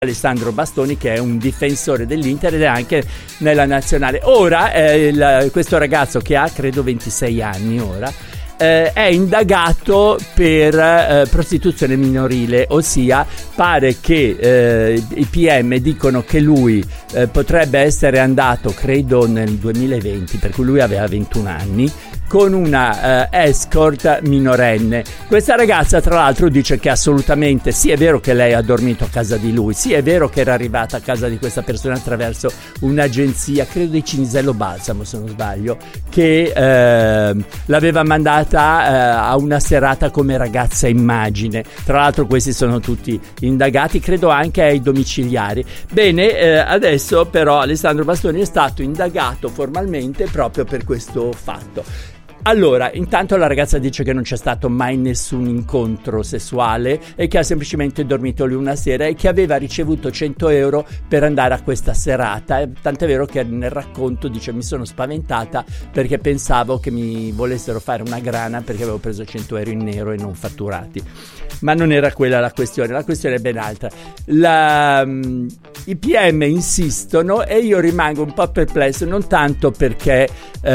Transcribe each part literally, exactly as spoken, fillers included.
Alessandro Bastoni, che è un difensore dell'Inter ed è anche nella nazionale. Ora eh, il, questo ragazzo che ha credo ventisei anni ora eh, è indagato per eh, prostituzione minorile, ossia pare che eh, i P M dicono che lui eh, potrebbe essere andato credo nel duemilaventi, per cui lui aveva ventuno anni, con una uh, escort minorenne. Questa ragazza tra l'altro dice che assolutamente sì, è vero che lei ha dormito a casa di lui, sì è vero che era arrivata a casa di questa persona attraverso un'agenzia, credo di Cinisello Balsamo se non sbaglio, che uh, l'aveva mandata uh, a una serata come ragazza immagine. Tra l'altro questi sono tutti indagati, credo anche ai domiciliari. Bene, uh, adesso però Alessandro Bastoni è stato indagato formalmente proprio per questo fatto. Allora, intanto la ragazza dice che non c'è stato mai nessun incontro sessuale e che ha semplicemente dormito lì una sera e che aveva ricevuto cento euro per andare a questa serata. Tant'è vero che nel racconto dice: mi sono spaventata perché pensavo che mi volessero fare una grana perché avevo preso cento euro in nero e non fatturati. Ma non era quella la questione, la questione è ben altra. La, um, i P M insistono e io rimango un po' perplesso, non tanto perché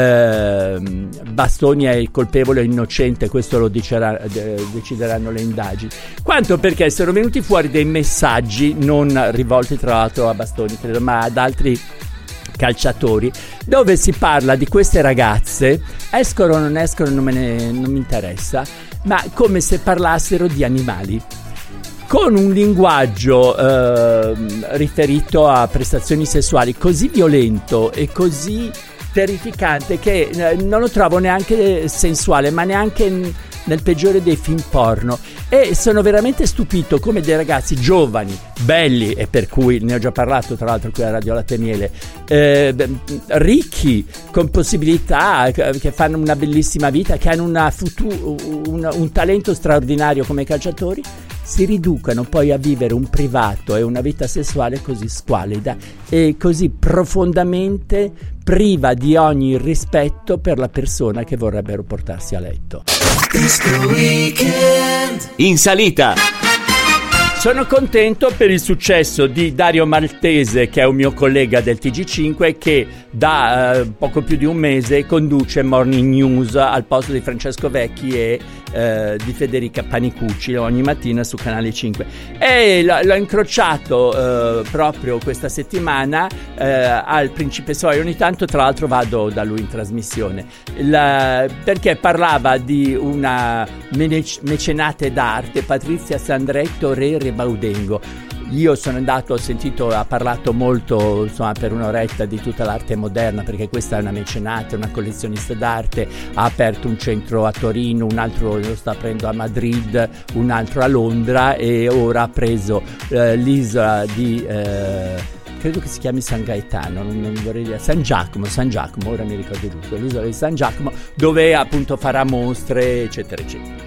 eh, Bastoni è il colpevole o innocente, questo lo dicerà, de, decideranno le indagini, quanto perché sono venuti fuori dei messaggi non rivolti tra l'altro a Bastoni, credo, ma ad altri calciatori, dove si parla di queste ragazze, escono o non escono non, me ne, non mi interessa, ma come se parlassero di animali, con un linguaggio eh, riferito a prestazioni sessuali così violento e così terrificante che eh, non lo trovo neanche sensuale, ma neanche nel peggiore dei film porno. E sono veramente stupito come dei ragazzi giovani, belli, e per cui ne ho già parlato tra l'altro qui a Radio Latte Miele, eh, ricchi, con possibilità, che fanno una bellissima vita, che hanno una futu- un, un talento straordinario come calciatori, si riducano poi a vivere un privato e una vita sessuale così squalida e così profondamente priva di ogni rispetto per la persona che vorrebbero portarsi a letto. In salita. Sono contento per il successo di Dario Maltese, che è un mio collega del T G cinque, che da eh, poco più di un mese conduce Morning News al posto di Francesco Vecchi e eh, di Federica Panicucci ogni mattina su Canale cinque. E l- l'ho incrociato eh, proprio questa settimana eh, al Principe Soia. Ogni tanto tra l'altro vado da lui in trasmissione, La, perché parlava di una mece- mecenate d'arte, Patrizia Sandretto Re Baudengo. Io sono andato, ho sentito, ha parlato molto, insomma, per un'oretta di tutta l'arte moderna, perché questa è una mecenate, una collezionista d'arte, ha aperto un centro a Torino, un altro lo sta aprendo a Madrid, un altro a Londra e ora ha preso eh, l'isola di eh, credo che si chiami San Gaetano, non, non vorrei dire San Giacomo, San Giacomo, ora mi ricordo giusto, l'isola di San Giacomo, dove appunto farà mostre eccetera eccetera.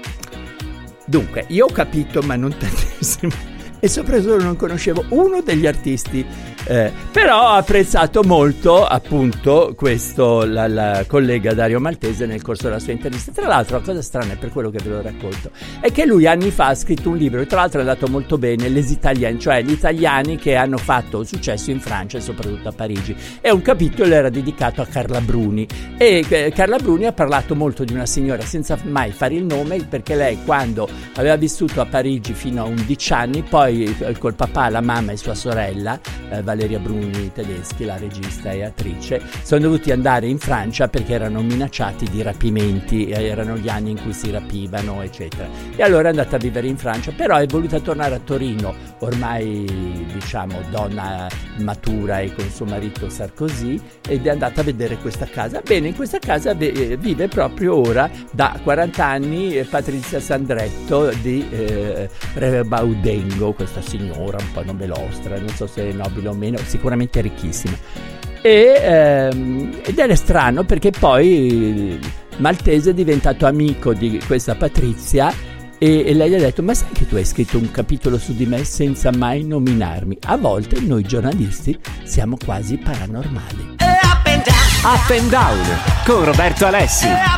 Dunque, io ho capito, ma non tantissimo, e soprattutto non conoscevo uno degli artisti, eh, però ho apprezzato molto appunto questo, la, la collega Dario Maltese nel corso della sua intervista. Tra l'altro la cosa strana, è per quello che ve lo racconto, è che lui anni fa ha scritto un libro, e tra l'altro è andato molto bene, Les Italiens, cioè gli italiani che hanno fatto successo in Francia e soprattutto a Parigi, e un capitolo era dedicato a Carla Bruni, e eh, Carla Bruni ha parlato molto di una signora senza mai fare il nome, perché lei quando aveva vissuto a Parigi fino a undici anni, poi col papà, la mamma e sua sorella eh, Valeria Bruni Tedeschi, la regista e attrice, sono dovuti andare in Francia perché erano minacciati di rapimenti, eh, erano gli anni in cui si rapivano eccetera, e allora è andata a vivere in Francia, però è voluta tornare a Torino, ormai diciamo donna matura e con suo marito Sarkozy, ed è andata a vedere questa casa. Bene, in questa casa be- vive proprio ora da quaranta anni eh, Patrizia Sandretto di eh, Re Baudengo, questa signora un po' nobelostra, non so se è nobile o meno, sicuramente ricchissima. E, ehm, ed è strano perché poi Maltese è diventato amico di questa Patrizia e, e lei gli ha detto: ma sai che tu hai scritto un capitolo su di me senza mai nominarmi? A volte noi giornalisti siamo quasi paranormali. Up and down con Roberto Alessi.